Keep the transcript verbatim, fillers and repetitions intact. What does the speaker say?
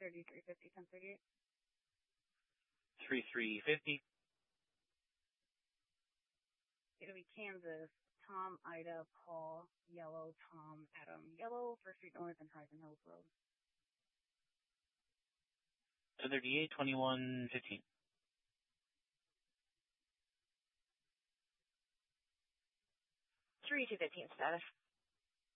thirty-three fifty, ten thirty-eight. thirty-three fifty. It'll be Kansas, Tom, Ida, Paul, Yellow, Tom, Adam, Yellow, First Street North, and Horizon Hills Road. ten thirty-eight, twenty-one fifteen. three two fifteen status.